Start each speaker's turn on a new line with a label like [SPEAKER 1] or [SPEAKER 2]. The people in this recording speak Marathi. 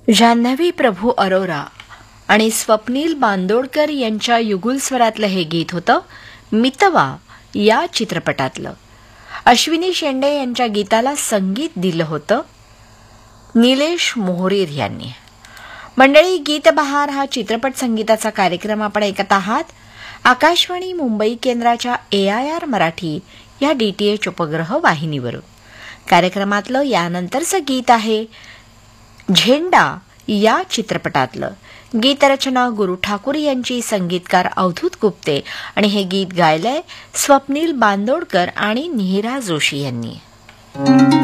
[SPEAKER 1] जान्हवी प्रभू अरोरा आणि स्वप्नील बांदोडकर यांच्या युगुल स्वरातलं हे गीत होतं मितवा या चित्रपटातलं. अश्विनी शेंडे यांच्या गीताला संगीत दिलं होतं निलेश मोहरीर यांनी. मंडळी, गीतबहार हा चित्रपट संगीताचा कार्यक्रम आपण ऐकत आहात. आकाशवाणी मुंबई केंद्राच्या AIR मराठी या DTH उपग्रह वाहिनीवरून. कार्यक्रमातलं यानंतरचं गीत आहे झेंडा या चित्रपटातलं. गीतरचना गुरु ठाकूर यांची, संगीतकार अवधूत गुप्ते, आणि हे गीत गायलंय स्वप्नील बांदोडकर आणि निहिरा जोशी यांनी.